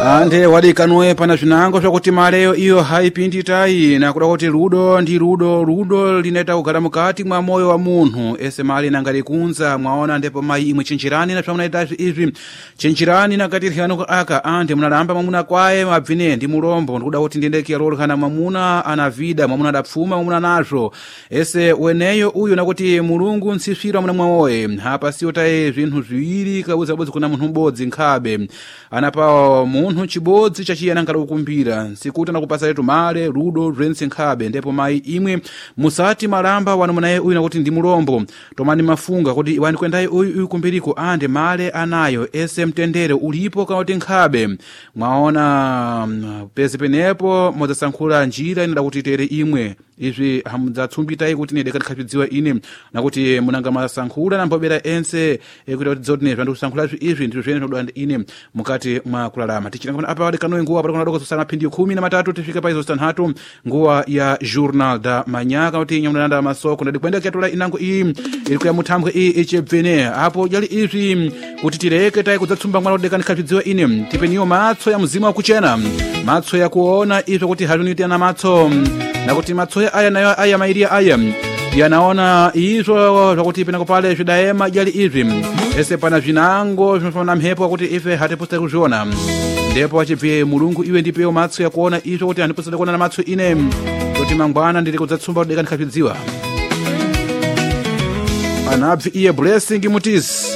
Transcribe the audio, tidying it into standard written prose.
ande wadikanwe pana zvinango zvakuti maleyo iyo haipindi tayi nakuda kuti rudo ndi rudo linaita kugara mukati mwa moyo wa munthu ese mali nangati kunza mwaona ndipo mayi imwe chinchirani na zvamunaita izvi chinchirani nakati rihano aka ande munalamba mwamuna kwaye mabvine ndi mulombo ndikuda kuti ndendeke lorokana mwamuna anavida mwamuna adapfuma mwamuna nazo ese weneyo uyu nakuti mulungu nsifira mwana mwawoye hapa siyo taye zvinthu ziwiri kabudzi kuna munthu m'bodzi nkhabe anapa munthu chibodzi chachiyana ngati ukumbira sikuti nakupasa letu male rudo rense nkhabe ndipo mayi imwe musati malamba wanu munaye uyu nakuti ndi mulombo tomani mafunga kuti iwani kwendayi uyu kumbiriko ande male anayo ese mtendere ulipo kuti nkhabe mwaona pezi penepo modzasankhula njira inada kuti tere imwe izvi hamudzatsumbitai kuti nede katikhapidziwa ine nakuti munanga masankhula nambobera ense kuti dzoti nezva ndikusankhula izvi ndizvo zvene zvinodwa ine mukati mwa kulalama tichitanga apa wadekanowe nguwa padakona doko zosana phindi 13 tifike pa izo stanhatu nguwa ya Journal da Manhã kuti nyamunanda masoko ndadikwenda kyatola inango iyi ilikuya muthambwe iyi ichebvene apo jali izvi kuti tireke tayi kudzatsumba mwana odeka ndikhapidziwa ine tipeniyo matso ya mzimu wakuchena matso ya kuona izvo kuti hazviniti ana matso nakuti matso aya nayo aya mairiya aya yanaona izvo zvakuti penako pale zvidayema jali izvi ese pana zvinango zvinofana mhepo kuti ife hatipusita kuzviona ndipo achibve mulungu iwe ndipeyo matso yakuona izvo kuti handipusita kuona na matso ine kuti mangwana ndiri kudzatsumba kudeka ndikhapidziwa anabvi iye blessing mutisi